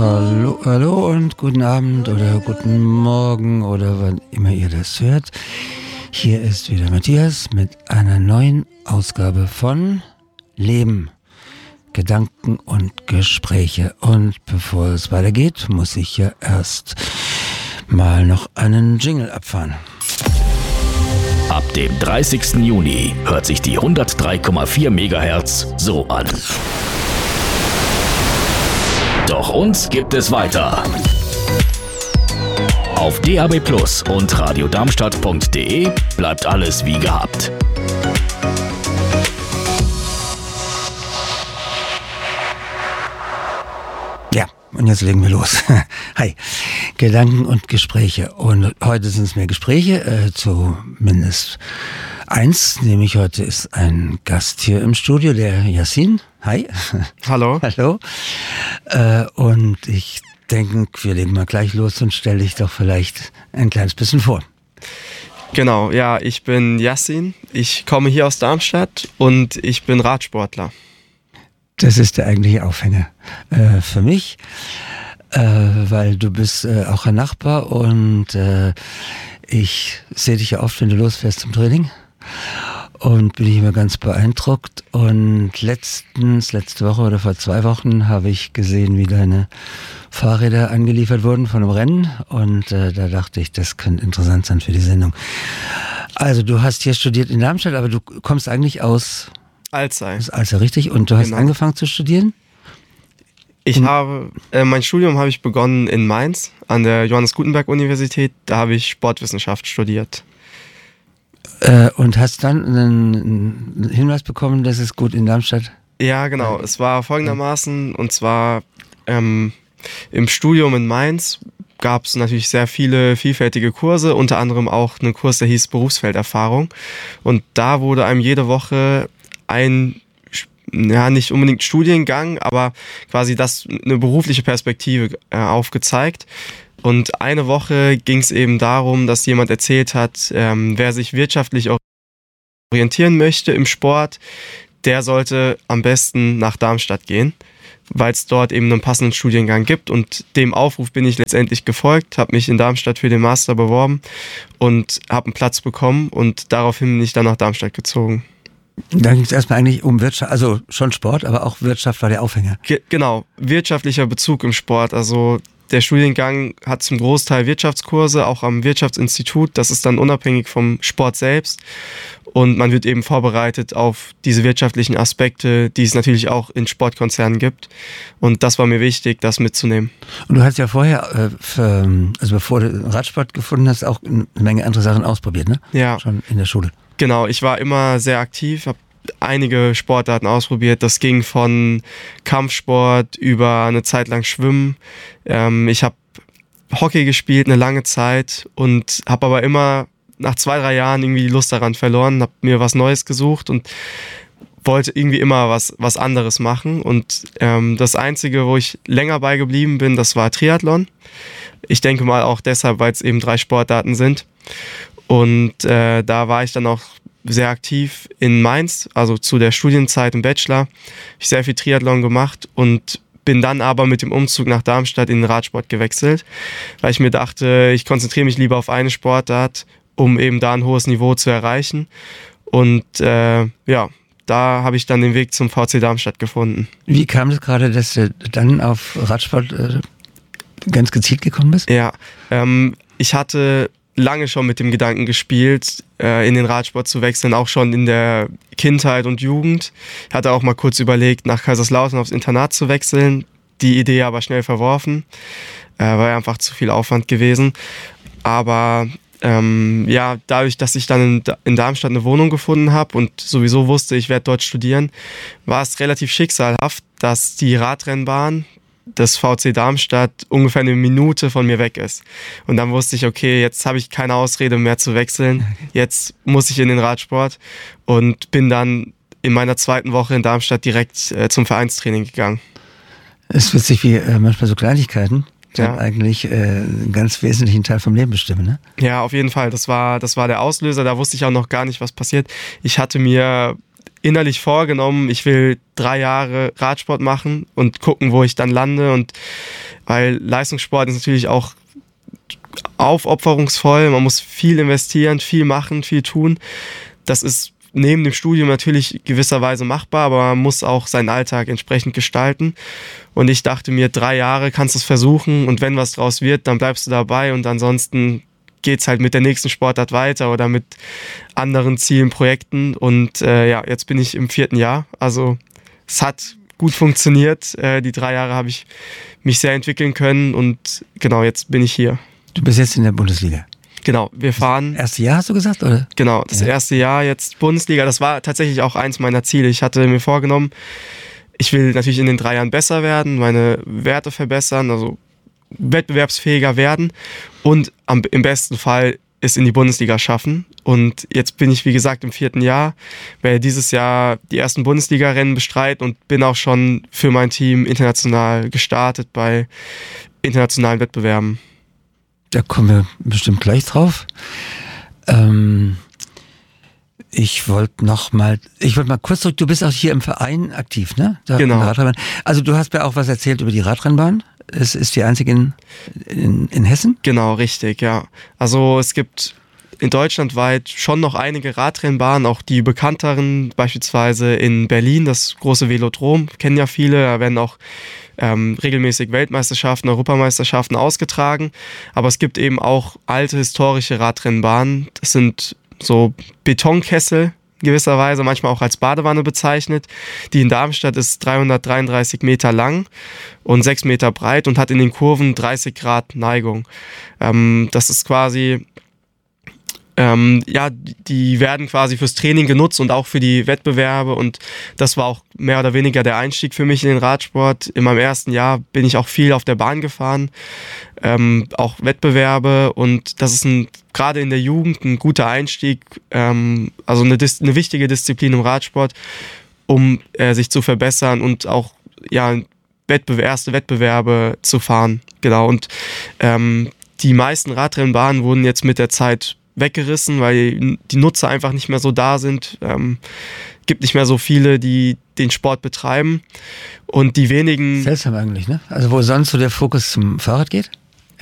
Hallo, hallo und guten Abend oder guten Morgen oder wann immer ihr das hört. Hier ist wieder Matthias mit einer neuen Ausgabe von Leben, Gedanken und Gespräche. Und bevor es weitergeht, muss ich ja erst mal noch einen Jingle abfahren. Ab dem 30. Juni hört sich die 103,4 MHz so an. Doch uns gibt es weiter. Auf DAB+ und radiodarmstadt.de bleibt alles wie gehabt. Ja, und jetzt legen wir los. Hi, Gedanken und Gespräche. Und heute sind es mehr Gespräche, zumindest eins, nämlich heute ist ein Gast hier im Studio, der Yassin. Hi. Hallo. Hallo. Und ich denke, wir legen mal gleich los und stelle dich doch vielleicht ein kleines bisschen vor. Genau, ja, ich bin Yassin. Ich komme hier aus Darmstadt und ich bin Radsportler. Das ist der eigentliche Aufhänger für mich, weil du bist auch ein Nachbar und ich sehe dich ja oft, wenn du losfährst zum Training. Und bin ich immer ganz beeindruckt. Und letzte Woche oder vor 2 Wochen habe ich gesehen, wie deine Fahrräder angeliefert wurden von einem Rennen. Und da dachte ich, das könnte interessant sein für die Sendung. Also du hast hier studiert in Darmstadt, aber du kommst eigentlich aus Alzey. Aus Alzey, richtig? Und du hast angefangen zu studieren? Mein Studium habe ich begonnen in Mainz an der Johannes Gutenberg Universität. Da habe ich Sportwissenschaft studiert. Und hast dann einen Hinweis bekommen, dass es gut in Darmstadt? Ja, genau. Es war folgendermaßen, und zwar im Studium in Mainz gab es natürlich sehr viele vielfältige Kurse, unter anderem auch einen Kurs, der hieß Berufsfelderfahrung. Und da wurde einem jede Woche nicht unbedingt Studiengang, aber quasi eine berufliche Perspektive aufgezeigt. Und eine Woche ging es eben darum, dass jemand erzählt hat, wer sich wirtschaftlich orientieren möchte im Sport, der sollte am besten nach Darmstadt gehen, weil es dort eben einen passenden Studiengang gibt. Und dem Aufruf bin ich letztendlich gefolgt, habe mich in Darmstadt für den Master beworben und habe einen Platz bekommen. Und daraufhin bin ich dann nach Darmstadt gezogen. Da ging es erstmal eigentlich um Wirtschaft, also schon Sport, aber auch Wirtschaft war der Aufhänger. Genau, wirtschaftlicher Bezug im Sport. Also der Studiengang hat zum Großteil Wirtschaftskurse, auch am Wirtschaftsinstitut. Das ist dann unabhängig vom Sport selbst. Und man wird eben vorbereitet auf diese wirtschaftlichen Aspekte, die es natürlich auch in Sportkonzernen gibt. Und das war mir wichtig, das mitzunehmen. Und du hast ja vorher, bevor du Radsport gefunden hast, auch eine Menge andere Sachen ausprobiert, ne? Ja. Schon in der Schule. Genau, ich war immer sehr aktiv, habe einige Sportarten ausprobiert. Das ging von Kampfsport über eine Zeit lang Schwimmen. Ich habe Hockey gespielt eine lange Zeit und habe aber immer nach 2-3 Jahren irgendwie die Lust daran verloren, habe mir was Neues gesucht und wollte irgendwie immer was anderes machen. Und das Einzige, wo ich länger bei geblieben bin, das war Triathlon. Ich denke mal auch deshalb, weil es eben 3 Sportarten sind. Und da war ich dann auch sehr aktiv in Mainz, also zu der Studienzeit im Bachelor. Habe ich sehr viel Triathlon gemacht und bin dann aber mit dem Umzug nach Darmstadt in den Radsport gewechselt, weil ich mir dachte, ich konzentriere mich lieber auf eine Sportart, um eben da ein hohes Niveau zu erreichen. Und da habe ich dann den Weg zum VC Darmstadt gefunden. Wie kam es gerade, dass du dann auf Radsport ganz gezielt gekommen bist? Ja, ich hatte lange schon mit dem Gedanken gespielt, in den Radsport zu wechseln, auch schon in der Kindheit und Jugend. Ich hatte auch mal kurz überlegt, nach Kaiserslautern aufs Internat zu wechseln, die Idee aber schnell verworfen, war einfach zu viel Aufwand gewesen. Aber dadurch, dass ich dann in Darmstadt eine Wohnung gefunden habe und sowieso wusste, ich werde dort studieren, war es relativ schicksalhaft, dass die Radrennbahn des VC Darmstadt ungefähr eine Minute von mir weg ist. Und dann wusste ich, okay, jetzt habe ich keine Ausrede mehr zu wechseln. Jetzt muss ich in den Radsport und bin dann in meiner 2. Woche in Darmstadt direkt zum Vereinstraining gegangen. Es ist witzig, wie manchmal so Kleinigkeiten eigentlich einen ganz wesentlichen Teil vom Leben bestimmen, ne? Ja, auf jeden Fall. Das war der Auslöser. Da wusste ich auch noch gar nicht, was passiert. Ich hatte mir innerlich vorgenommen, ich will 3 Jahre Radsport machen und gucken, wo ich dann lande. Und weil Leistungssport ist natürlich auch aufopferungsvoll, man muss viel investieren, viel machen, viel tun. Das ist neben dem Studium natürlich gewisserweise machbar, aber man muss auch seinen Alltag entsprechend gestalten. Und ich dachte mir, 3 Jahre kannst du es versuchen und wenn was draus wird, dann bleibst du dabei und ansonsten geht's halt mit der nächsten Sportart weiter oder mit anderen Zielen, Projekten. Und jetzt bin ich im 4. Jahr. Also es hat gut funktioniert. Die 3 Jahre habe ich mich sehr entwickeln können und genau, jetzt bin ich hier. Du bist jetzt in der Bundesliga. Genau, wir fahren. Das erste Jahr hast du gesagt, oder? Genau, das erste Jahr jetzt Bundesliga. Das war tatsächlich auch eins meiner Ziele. Ich hatte mir vorgenommen, ich will natürlich in den 3 Jahren besser werden, meine Werte verbessern, also wettbewerbsfähiger werden und im besten Fall es in die Bundesliga schaffen. Und jetzt bin ich, wie gesagt, im 4. Jahr, werde dieses Jahr die ersten Bundesliga-Rennen bestreiten und bin auch schon für mein Team international gestartet bei internationalen Wettbewerben. Da kommen wir bestimmt gleich drauf. Ich wollte mal kurz zurück, du bist auch hier im Verein aktiv, ne? Genau. Also du hast mir auch was erzählt über die Radrennbahn. Es ist die einzige in Hessen? Genau, richtig, ja. Also es gibt in Deutschland weit schon noch einige Radrennbahnen, auch die bekannteren, beispielsweise in Berlin, das große Velodrom, kennen ja viele, da werden auch regelmäßig Weltmeisterschaften, Europameisterschaften ausgetragen, aber es gibt eben auch alte historische Radrennbahnen, das sind so Betonkessel gewisserweise, manchmal auch als Badewanne bezeichnet. Die in Darmstadt ist 333 Meter lang und 6 Meter breit und hat in den Kurven 30 Grad Neigung. Das ist quasi, die werden quasi fürs Training genutzt und auch für die Wettbewerbe und das war auch mehr oder weniger der Einstieg für mich in den Radsport. In meinem ersten Jahr bin ich auch viel auf der Bahn gefahren, auch Wettbewerbe und das ist gerade in der Jugend ein guter Einstieg, also eine wichtige Disziplin im Radsport, um sich zu verbessern und auch erste Wettbewerbe zu fahren. Genau, und die meisten Radrennbahnen wurden jetzt mit der Zeit weggerissen, weil die Nutzer einfach nicht mehr so da sind. Gibt nicht mehr so viele, die den Sport betreiben. Und die wenigen... Seltsam eigentlich, ne? Also wo sonst so der Fokus zum Fahrrad geht?